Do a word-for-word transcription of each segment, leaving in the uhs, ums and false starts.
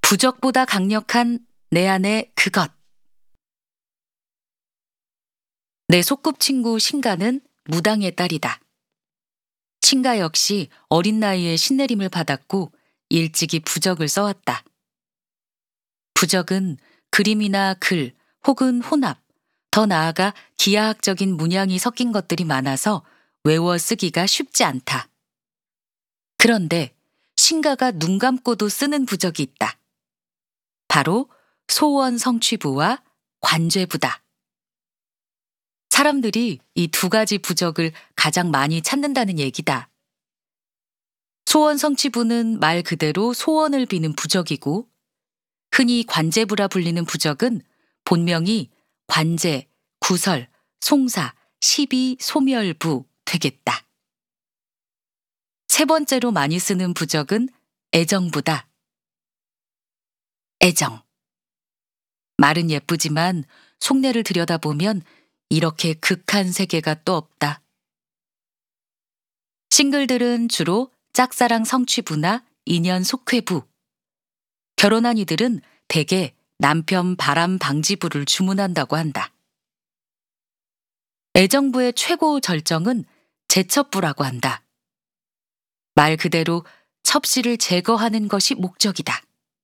부적보다 강력한 내 안의 그것. 내 소꿉친구 신가는 무당의 딸이다. 신가 역시 어린 나이에 신내림을 받았고 일찍이 부적을 써왔다. 부적은 그림이나 글 혹은 혼합, 더 나아가 기하학적인 문양이 섞인 것들이 많아서 외워 쓰기가 쉽지 않다. 그런데 신가가 눈 감고도 쓰는 부적이 있다. 바로 소원 성취부와 관죄부다. 사람들이 이 두 가지 부적을 가장 많이 찾는다는 얘기다. 소원 성취부는 말 그대로 소원을 비는 부적이고, 흔히 관죄부라 불리는 부적은 본명이 관죄, 구설, 송사, 시비, 소멸부 되겠다. 세 번째로 많이 쓰는 부적은 애정부다. 애정. 말은 예쁘지만 속내를 들여다보면 이렇게 극한 세계가 또 없다. 싱글들은 주로 짝사랑 성취부나 인연 속회부, 결혼한 이들은 대개 남편 바람 방지부를 주문한다고 한다. 애정부의 최고 절정은 제첩부라고 한다. 말 그대로 첩씨를 제거하는 것이 목적이다.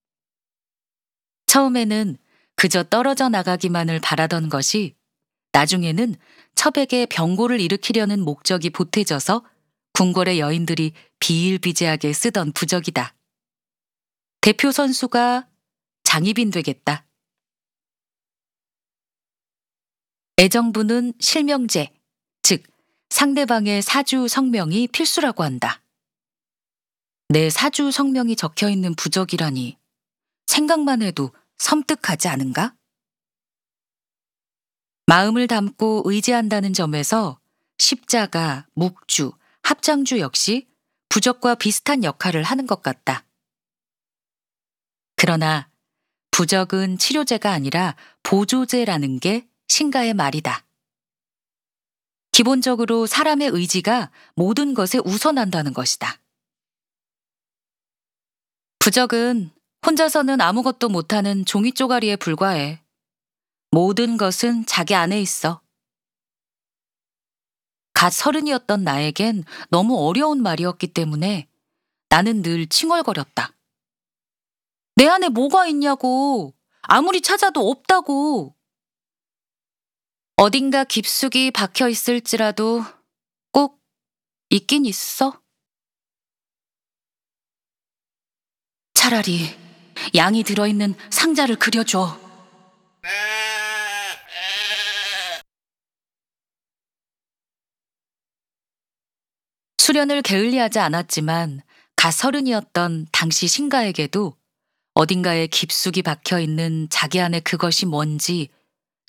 처음에는 그저 떨어져 나가기만을 바라던 것이 나중에는 첩에게 병고를 일으키려는 목적이 보태져서 궁궐의 여인들이 비일비재하게 쓰던 부적이다. 대표 선수가 장희빈 되겠다. 애정부는 실명제, 즉 상대방의 사주 성명이 필수라고 한다. 내 사주 성명이 적혀있는 부적이라니 생각만 해도 섬뜩하지 않은가? 마음을 담고 의지한다는 점에서 십자가, 묵주, 합장주 역시 부적과 비슷한 역할을 하는 것 같다. 그러나 부적은 치료제가 아니라 보조제라는 게 신가의 말이다. 기본적으로 사람의 의지가 모든 것에 우선한다는 것이다. 부적은 혼자서는 아무것도 못하는 종이 쪼가리에 불과해. 모든 것은 자기 안에 있어. 갓 서른이었던 나에겐 너무 어려운 말이었기 때문에 나는 늘 칭얼거렸다. 내 안에 뭐가 있냐고. 아무리 찾아도 없다고. 어딘가 깊숙이 박혀 있을지라도 꼭 있긴 있어. 차라리 양이 들어있는 상자를 그려줘. 수련을 게을리하지 않았지만 갓 서른이었던 당시 신가에게도 어딘가에 깊숙이 박혀있는 자기 안에 그것이 뭔지